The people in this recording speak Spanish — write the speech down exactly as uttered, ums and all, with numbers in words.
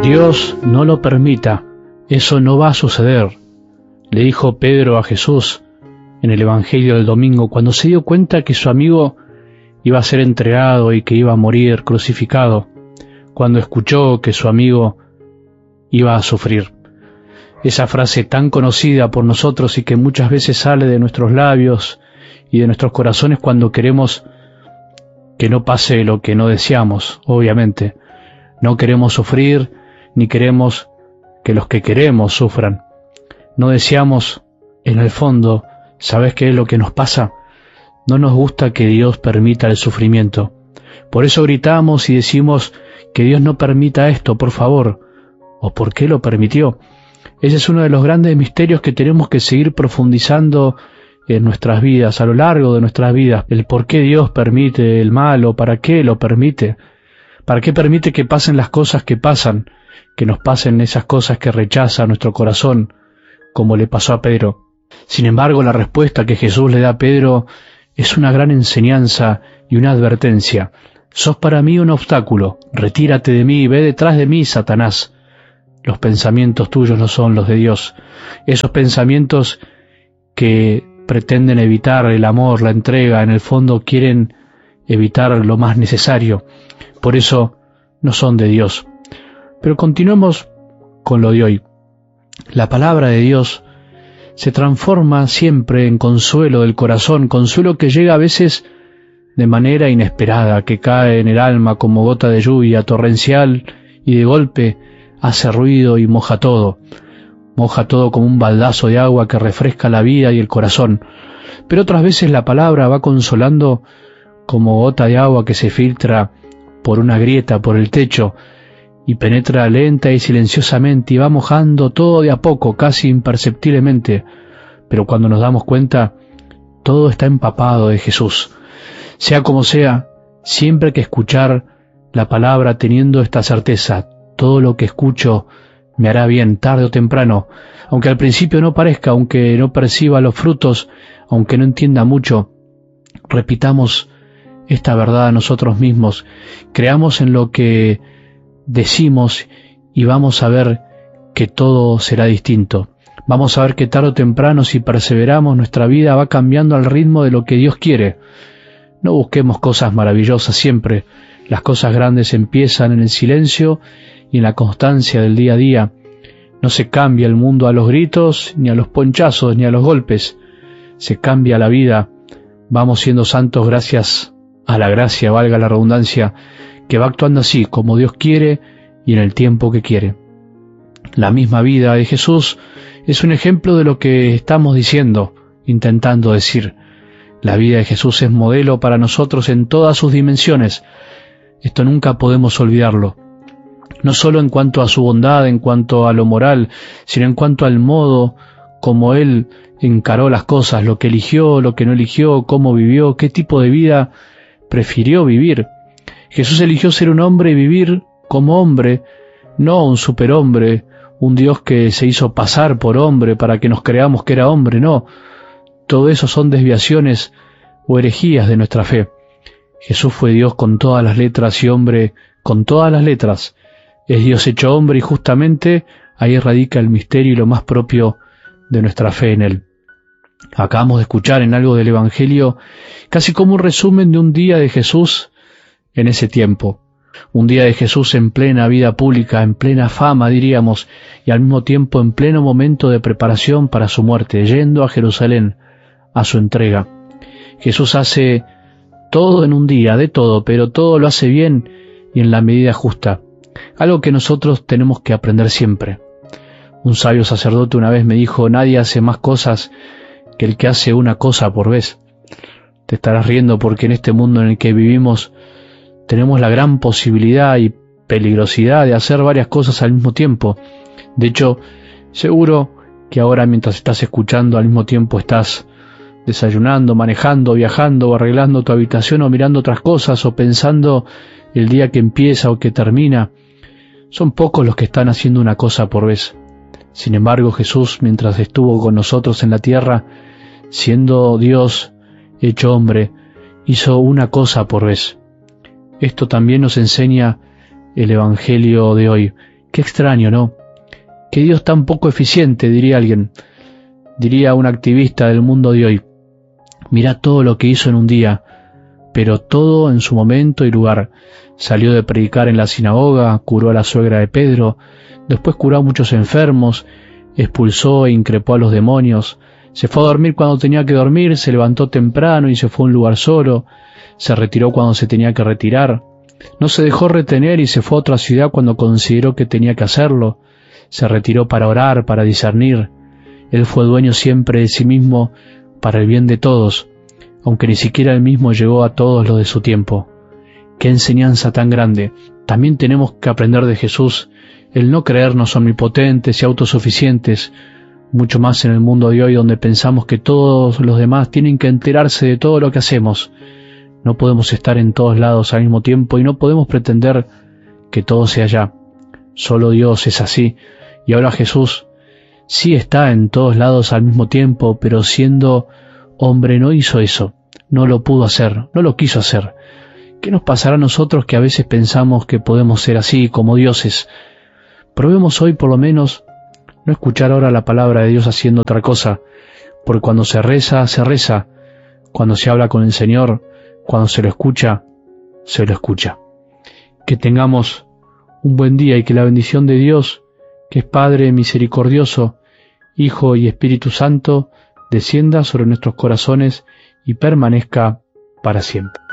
Dios no lo permita, eso no va a suceder, le dijo Pedro a Jesús en el Evangelio del domingo, cuando se dio cuenta que su amigo iba a ser entregado y que iba a morir crucificado, cuando escuchó que su amigo iba a sufrir. Esa frase tan conocida por nosotros y que muchas veces sale de nuestros labios y de nuestros corazones cuando queremos que no pase lo que no deseamos, obviamente. No queremos sufrir, ni queremos que los que queremos sufran. No deseamos, en el fondo, ¿sabes qué es lo que nos pasa? No nos gusta que Dios permita el sufrimiento. Por eso gritamos y decimos que Dios no permita esto, por favor. ¿O por qué lo permitió? Ese es uno de los grandes misterios que tenemos que seguir profundizando en nuestras vidas, a lo largo de nuestras vidas. El por qué Dios permite el mal o para qué lo permite. ¿Para qué permite que pasen las cosas que pasan? Que nos pasen esas cosas que rechaza nuestro corazón, como le pasó a Pedro. Sin embargo, la respuesta que Jesús le da a Pedro es una gran enseñanza y una advertencia. Sos para mí un obstáculo, retírate de mí, ve detrás de mí, Satanás. Los pensamientos tuyos no son los de Dios. Esos pensamientos que pretenden evitar el amor, la entrega, en el fondo quieren evitar lo más necesario. Por eso no son de Dios. Pero continuemos con lo de hoy. La palabra de Dios se transforma siempre en consuelo del corazón, consuelo que llega a veces de manera inesperada, que cae en el alma como gota de lluvia torrencial y de golpe hace ruido y moja todo. Moja todo como un baldazo de agua que refresca la vida y el corazón. Pero otras veces la palabra va consolando como gota de agua que se filtra por una grieta, por el techo, y penetra lenta y silenciosamente y va mojando todo de a poco, casi imperceptiblemente. Pero cuando nos damos cuenta, todo está empapado de Jesús. Sea como sea, siempre hay que escuchar la palabra teniendo esta certeza: todo lo que escucho me hará bien tarde o temprano, aunque al principio no parezca, aunque no perciba los frutos, aunque no entienda mucho. Repitamos esta verdad a nosotros mismos, creamos en lo que decimos y vamos a ver que todo será distinto. Vamos a ver que tarde o temprano, si perseveramos, nuestra vida va cambiando al ritmo de lo que Dios quiere. No busquemos cosas maravillosas siempre. Las cosas grandes empiezan en el silencio y en la constancia del día a día. No se cambia el mundo a los gritos, ni a los ponchazos, ni a los golpes. Se cambia la vida. Vamos siendo santos gracias a la gracia, valga la redundancia, que va actuando así, como Dios quiere y en el tiempo que quiere. La misma vida de Jesús es un ejemplo de lo que estamos diciendo, intentando decir. La vida de Jesús es modelo para nosotros en todas sus dimensiones. Esto nunca podemos olvidarlo. No solo en cuanto a su bondad, en cuanto a lo moral, sino en cuanto al modo como Él encaró las cosas, lo que eligió, lo que no eligió, cómo vivió, qué tipo de vida prefirió vivir. Jesús eligió ser un hombre y vivir como hombre, no un superhombre, un Dios que se hizo pasar por hombre para que nos creamos que era hombre, no. Todo eso son desviaciones o herejías de nuestra fe. Jesús fue Dios con todas las letras y hombre con todas las letras. Es Dios hecho hombre y justamente ahí radica el misterio y lo más propio de nuestra fe en Él. Acabamos de escuchar en algo del Evangelio casi como un resumen de un día de Jesús en ese tiempo. Un día de Jesús en plena vida pública, en plena fama diríamos, y al mismo tiempo en pleno momento de preparación para su muerte, yendo a Jerusalén, a su entrega. Jesús hace todo en un día, de todo, pero todo lo hace bien y en la medida justa. Algo que nosotros tenemos que aprender siempre. Un sabio sacerdote una vez me dijo: nadie hace más cosas que el que hace una cosa por vez. Te estarás riendo porque en este mundo en el que vivimos tenemos la gran posibilidad y peligrosidad de hacer varias cosas al mismo tiempo. De hecho, seguro que ahora mientras estás escuchando al mismo tiempo estás desayunando, manejando, viajando o arreglando tu habitación o mirando otras cosas o pensando el día que empieza o que termina. Son pocos los que están haciendo una cosa por vez. Sin embargo, Jesús, mientras estuvo con nosotros en la tierra, siendo Dios hecho hombre, hizo una cosa por vez. Esto también nos enseña el Evangelio de hoy, Qué extraño, ¿no? Qué Dios tan poco eficiente, diría alguien, diría un activista del mundo de hoy. Mirá todo lo que hizo en un día, pero todo en su momento y lugar. Salió de predicar en la sinagoga, curó a la suegra de Pedro, después curó a muchos enfermos, expulsó e increpó a los demonios, se fue a dormir cuando tenía que dormir, se levantó temprano y se fue a un lugar solo, se retiró cuando se tenía que retirar, no se dejó retener y se fue a otra ciudad cuando consideró que tenía que hacerlo, se retiró para orar, para discernir. Él fue dueño siempre de sí mismo para el bien de todos, aunque ni siquiera él mismo llegó a todos los de su tiempo. ¡Qué enseñanza tan grande! También tenemos que aprender de Jesús, el no creernos omnipotentes y autosuficientes, mucho más en el mundo de hoy donde pensamos que todos los demás tienen que enterarse de todo lo que hacemos. No podemos estar en todos lados al mismo tiempo y no podemos pretender que todo sea ya. Solo Dios es así, y ahora Jesús sí está en todos lados al mismo tiempo, pero siendo hombre no hizo eso, no lo pudo hacer, no lo quiso hacer. ¿Qué nos pasará a nosotros que a veces pensamos que podemos ser así, como dioses? Probemos hoy por lo menos no escuchar ahora la palabra de Dios haciendo otra cosa, porque cuando se reza, se reza, cuando se habla con el Señor, cuando se lo escucha, se lo escucha. Que tengamos un buen día y que la bendición de Dios, que es Padre misericordioso, Hijo y Espíritu Santo, descienda sobre nuestros corazones y permanezca para siempre.